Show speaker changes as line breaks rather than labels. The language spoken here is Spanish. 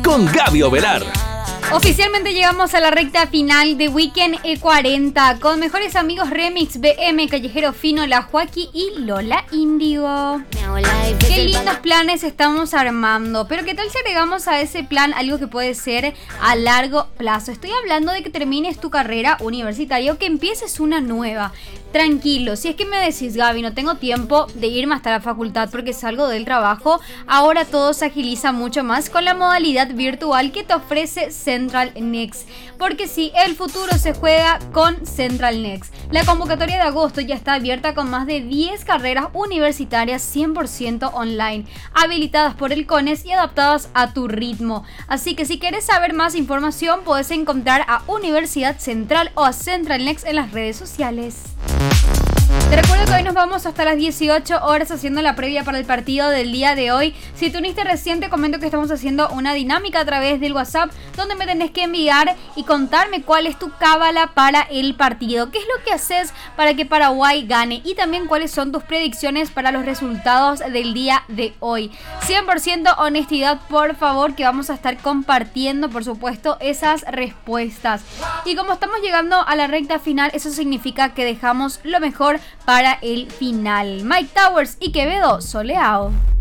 con Gaby Ovelar.
Oficialmente llegamos a la recta final de Weekend E40 con Mejores Amigos Remix, BM, Callejero Fino, La Joaquí y Lola Índigo. Qué lindos planes estamos armando, pero ¿qué tal si agregamos a ese plan algo que puede ser a largo plazo? Estoy hablando de que termines tu carrera universitaria o que empieces una nueva. Tranquilo, si es que me decís, Gaby, no tengo tiempo de irme hasta la facultad porque salgo del trabajo, ahora todo se agiliza mucho más con la modalidad virtual que te ofrece Central Next. Porque sí, el futuro se juega con Central Next. La convocatoria de agosto ya está abierta con más de 10 carreras universitarias 100% online, habilitadas por el CONES y adaptadas a tu ritmo. Así que si quieres saber más información, puedes encontrar a Universidad Central o a Central Next en las redes sociales. Te recuerdo que hoy nos vamos hasta las 18 horas haciendo la previa para el partido del día de hoy. Si te uniste recién, te comento que estamos haciendo una dinámica a través del WhatsApp donde me tenés que enviar y contarme cuál es tu cábala para el partido. ¿Qué es lo que haces para que Paraguay gane? Y también cuáles son tus predicciones para los resultados del día de hoy. 100% honestidad, por favor, que vamos a estar compartiendo, por supuesto, esas respuestas. Y como estamos llegando a la recta final, eso significa que dejamos lo mejor para el final. Mike Towers y Quevedo, Soleao.